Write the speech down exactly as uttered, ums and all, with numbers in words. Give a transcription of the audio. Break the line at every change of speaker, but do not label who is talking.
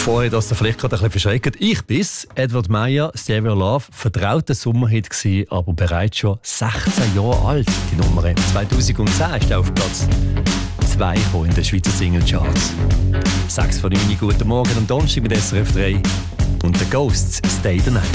Vorher, dass ihr vielleicht gerade ein bisschen verschreckt. Ich bin's, Edward Meyer, Stereo Love, vertrauter Sommerhit gewesen, aber bereits schon sechzehn Jahre alt, die Nummer. zweitausendzehn ist er auf Platz zwei in den Schweizer Singlecharts. sechs von neun, guten Morgen am Donnerstag mit S R F drei und The Ghosts, Stay the Night.